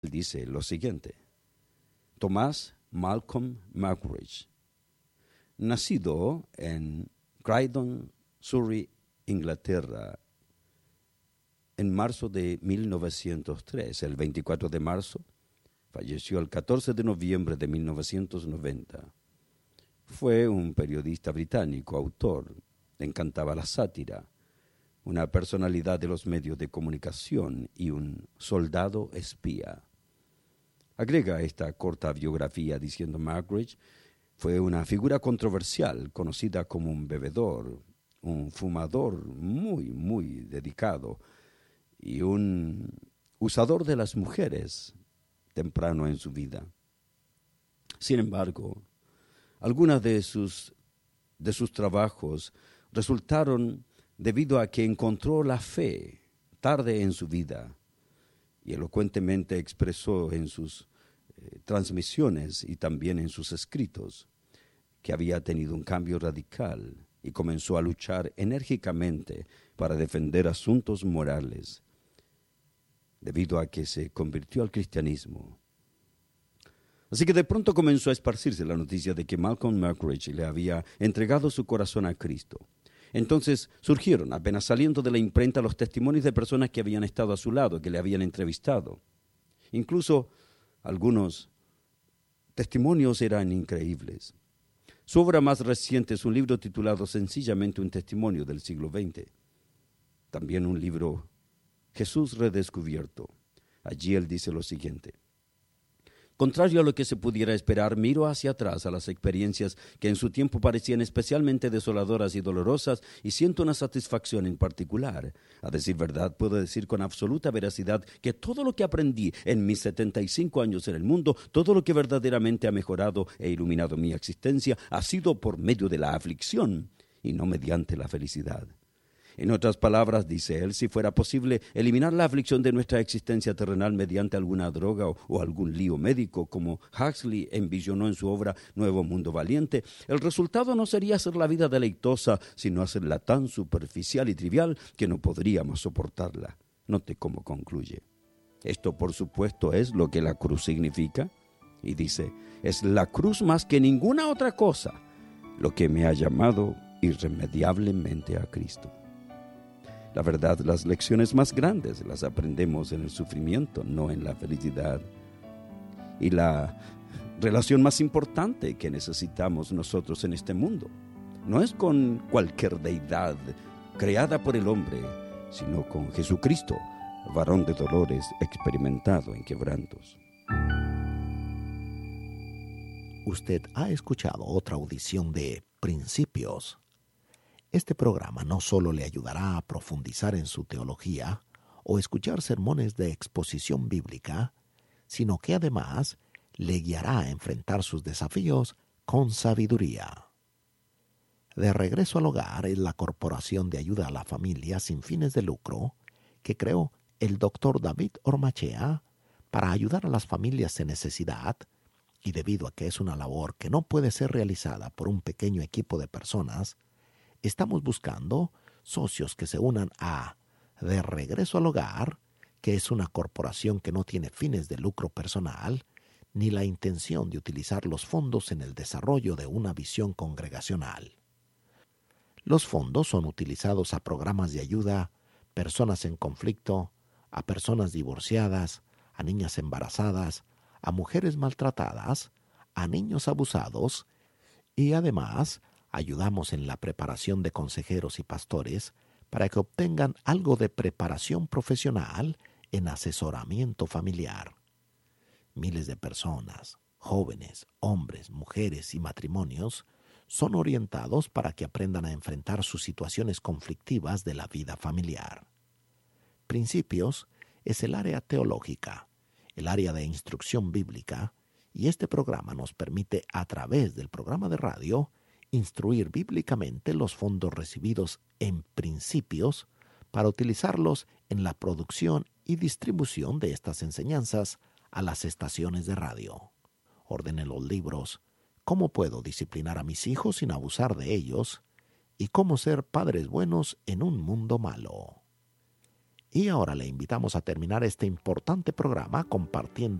dice lo siguiente: Thomas Malcolm Muggeridge, nacido en Croydon, Surrey, Inglaterra, en marzo de 1903, el 24 de marzo, falleció el 14 de noviembre de 1990. Fue un periodista británico, autor, le encantaba la sátira, una personalidad de los medios de comunicación y un soldado espía. Agrega esta corta biografía diciendo: Muggeridge fue una figura controversial, conocida como un bebedor, un fumador muy dedicado y un usador de las mujeres temprano en su vida. Sin embargo, algunos de sus trabajos resultaron debido a que encontró la fe tarde en su vida y elocuentemente expresó en sus transmisiones y también en sus escritos que había tenido un cambio radical y comenzó a luchar enérgicamente para defender asuntos morales debido a que se convirtió al cristianismo. Así que de pronto comenzó a esparcirse la noticia de que Malcolm Muggeridge le había entregado su corazón a Cristo. Entonces surgieron, apenas saliendo de la imprenta, los testimonios de personas que habían estado a su lado, que le habían entrevistado. Incluso algunos testimonios eran increíbles. Su obra más reciente es un libro titulado sencillamente Un testimonio del siglo XX. También un libro, Jesús redescubierto. Allí él dice lo siguiente: contrario a lo que se pudiera esperar, miro hacia atrás a las experiencias que en su tiempo parecían especialmente desoladoras y dolorosas y siento una satisfacción en particular. A decir verdad, puedo decir con absoluta veracidad que todo lo que aprendí en mis 75 años en el mundo, todo lo que verdaderamente ha mejorado e iluminado mi existencia, ha sido por medio de la aflicción y no mediante la felicidad. En otras palabras, dice él, si fuera posible eliminar la aflicción de nuestra existencia terrenal mediante alguna droga o algún lío médico, como Huxley envisionó en su obra Nuevo Mundo Valiente, el resultado no sería hacer la vida deleitosa, sino hacerla tan superficial y trivial que no podríamos soportarla. Note cómo concluye. Esto, por supuesto, es lo que la cruz significa. Y dice, es la cruz más que ninguna otra cosa lo que me ha llamado irremediablemente a Cristo. La verdad, las lecciones más grandes las aprendemos en el sufrimiento, no en la felicidad. Y la relación más importante que necesitamos nosotros en este mundo no es con cualquier deidad creada por el hombre, sino con Jesucristo, varón de dolores, experimentado en quebrantos. Usted ha escuchado otra audición de Principios. Este programa no solo le ayudará a profundizar en su teología o escuchar sermones de exposición bíblica, sino que además le guiará a enfrentar sus desafíos con sabiduría. De Regreso al Hogar es la corporación de ayuda a la familia sin fines de lucro que creó el Dr. David Ormachea para ayudar a las familias en necesidad, y debido a que es una labor que no puede ser realizada por un pequeño equipo de personas, estamos buscando socios que se unan a De Regreso al Hogar, que es una corporación que no tiene fines de lucro personal, ni la intención de utilizar los fondos en el desarrollo de una visión congregacional. Los fondos son utilizados a programas de ayuda, personas en conflicto, a personas divorciadas, a niñas embarazadas, a mujeres maltratadas, a niños abusados, y además ayudamos en la preparación de consejeros y pastores para que obtengan algo de preparación profesional en asesoramiento familiar. Miles de personas, jóvenes, hombres, mujeres y matrimonios, son orientados para que aprendan a enfrentar sus situaciones conflictivas de la vida familiar. Principios es el área teológica, el área de instrucción bíblica, y este programa nos permite, a través del programa de radio, instruir bíblicamente los fondos recibidos en Principios para utilizarlos en la producción y distribución de estas enseñanzas a las estaciones de radio. Ordene los libros ¿Cómo puedo disciplinar a mis hijos sin abusar de ellos? Y cómo ser padres buenos en un mundo malo. Y ahora le invitamos a terminar este importante programa compartiendo